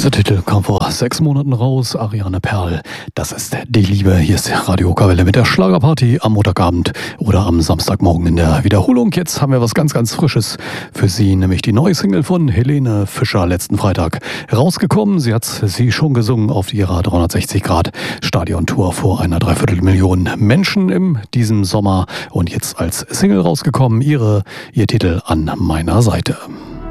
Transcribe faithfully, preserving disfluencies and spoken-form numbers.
Dieser Titel kam vor sechs Monaten raus. Ariane Perl, das ist die Liebe. Hier ist Radio Kawelle mit der Schlagerparty am Montagabend oder am Samstagmorgen in der Wiederholung. Jetzt haben wir was ganz, ganz Frisches für Sie, nämlich die neue Single von Helene Fischer letzten Freitag rausgekommen. Sie hat sie schon gesungen auf ihrer dreihundertsechzig Grad Stadion-Tour vor einer Dreiviertelmillion Menschen in diesem Sommer und jetzt als Single rausgekommen. Ihre, ihr Titel An meiner Seite.